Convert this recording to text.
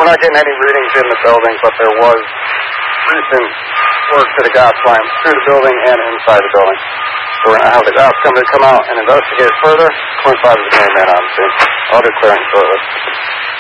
not getting any readings in the building, but there was recent work to the gas line through the building and inside the building. So we're going to have the gas company come out and investigate further. 25 is the main man on the scene. I'll do clearing shortly.